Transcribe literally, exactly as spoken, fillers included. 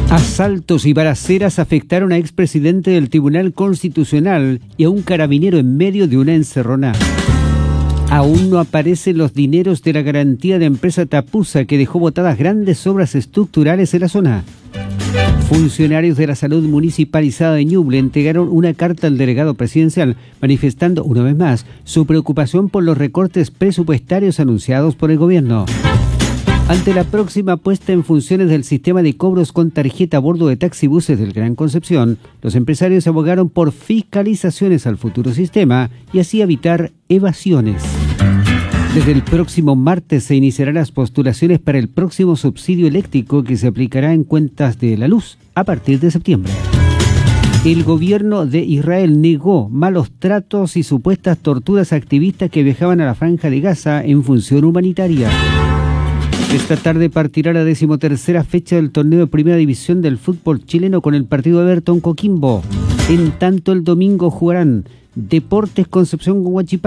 Asaltos y balaceras afectaron a expresidente del Tribunal Constitucional y a un carabinero en medio de una encerrona. Aún no aparecen los dineros de la garantía de empresa Tapusa, que dejó botadas grandes obras estructurales en la zona. Funcionarios de la salud municipalizada de Ñuble entregaron una carta al delegado presidencial manifestando una vez más su preocupación por los recortes presupuestarios anunciados por el gobierno. Ante la próxima puesta en funciones del sistema de cobros con tarjeta a bordo de taxibuses del Gran Concepción, los empresarios abogaron por fiscalizaciones al futuro sistema y así evitar evasiones. Desde el próximo martes se iniciarán las postulaciones para el próximo subsidio eléctrico que se aplicará en cuentas de la luz a partir de septiembre. El gobierno de Israel negó malos tratos y supuestas torturas a activistas que viajaban a la Franja de Gaza en función humanitaria. Esta tarde partirá la decimotercera fecha del torneo de Primera División del fútbol chileno con el partido Everton Coquimbo. En tanto, el domingo jugarán Deportes Concepción con Huachipato.